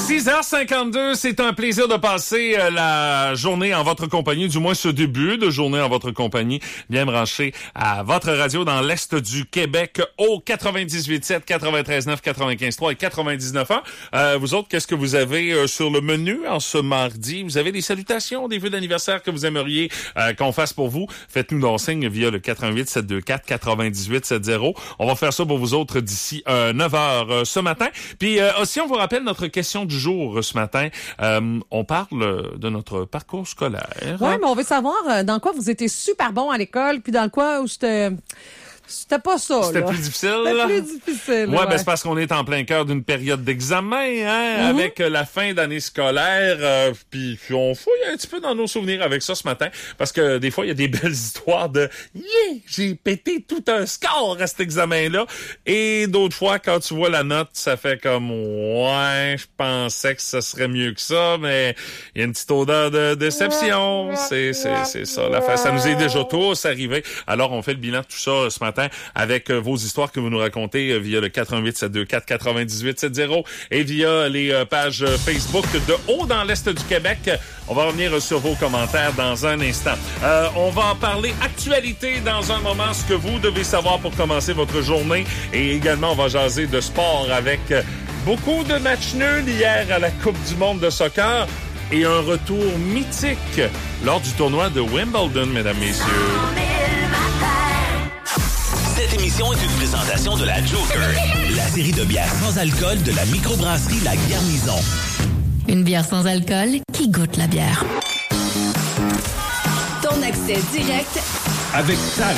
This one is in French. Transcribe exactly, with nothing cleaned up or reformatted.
six heures cinquante-deux, c'est un plaisir de passer euh, la journée en votre compagnie, du moins ce début de journée en votre compagnie, bien branché à votre radio dans l'Est du Québec au quatre-vingt-dix-huit sept, quatre-vingt-treize neuf, quatre-vingt-quinze trois et quatre-vingt-dix-neuf ans. Euh, vous autres, qu'est-ce que vous avez euh, sur le menu en ce mardi? Vous avez des salutations, des vœux d'anniversaire que vous aimeriez euh, qu'on fasse pour vous? Faites-nous donc signe via le quatre-vingt-huit sept deux quatre, quatre-vingt-dix-huit soixante. On va faire ça pour vous autres d'ici euh, neuf heures euh, ce matin. Puis euh, aussi, on vous rappelle notre question du jour ce matin. Euh, on parle de notre parcours scolaire. Oui, mais on veut savoir dans quoi vous étiez super bon à l'école, puis dans quoi où c'était... C'était pas ça, C'était là. plus difficile. C'était plus difficile, ouais, ouais. ben c'est parce qu'on est en plein cœur d'une période d'examen, hein, Mm-hmm. avec la fin d'année scolaire. Euh, puis on fouille un petit peu dans nos souvenirs avec ça ce matin, parce que des fois, il y a des belles histoires de « Yeah! J'ai pété tout un score à cet examen-là! » Et d'autres fois, quand tu vois la note, ça fait comme « Ouais, je pensais que ça serait mieux que ça, mais il y a une petite odeur de déception. » C'est, c'est, c'est ça. La ça nous est déjà tous arrivé. Alors, on fait le bilan de tout ça ce matin avec euh, vos histoires que vous nous racontez euh, via le quatre-vingt-huit sept deux quatre, quatre-vingt-dix-huit soixante et via les euh, pages Facebook de Haut dans l'Est du Québec. On va revenir sur vos commentaires dans un instant. Euh, on va en parler actualité dans un moment, ce que vous devez savoir pour commencer votre journée. Et également, on va jaser de sport avec euh, beaucoup de matchs nuls hier à la Coupe du monde de soccer et un retour mythique lors du tournoi de Wimbledon, mesdames, messieurs. Cette émission est une présentation de la Joker, la série de bières sans alcool de la microbrasserie La Garnison. Une bière sans alcool qui goûte la bière. Ton accès direct Avec Sarah.